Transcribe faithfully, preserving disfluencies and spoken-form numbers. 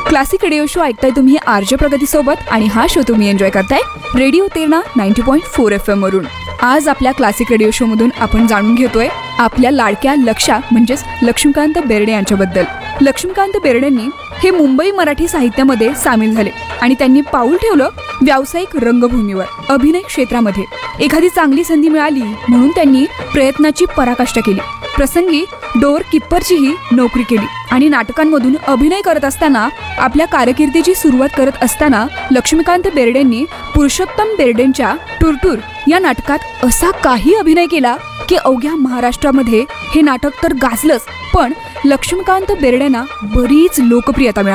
Classic radio show ऐकताय तुम्ही RJ प्रगती सोबत आणि हा शो तुम्ही एन्जॉय करताय radio Terna ninety point four F M वरून. आज आपल्या क्लासिक रेडिओ शो मधून आपण जाणून घेतोय आपल्या लाडक्या लक्षा म्हणजेच लक्ष्मीकांत बेर्डे यांच्याबद्दल. लक्ष्मीकांत बेर्डेंनी हे मुंबई मराठी साहित्यामध्ये सामील झाले आणि त्यांनी पाऊल ठेवलं व्यावसायिक रंगभूमीवर. अभिनय क्षेत्रामध्ये एखादी चांगली संधी मिळाली म्हणून त्यांनी प्रयत्नाची पराकाष्ठा केली. प्रसंगी डोअर किप्परचीही नोकरी केली आणि नाटकांमधून अभिनय करत असताना आपल्या कारकिर्दीची सुरुवात करत असताना लक्ष्मीकांत बेर्डेंनी पुरुषोत्तम बेर्डेंच्या टुरटूर या नाटकात असा काही अभिनय केला की अवघ्या महाराष्ट्रामध्ये हे नाटक तर गाजलंच, पण लक्ष्मीकांत बेर्डेंना बरीच लोकप्रियता मिळाली.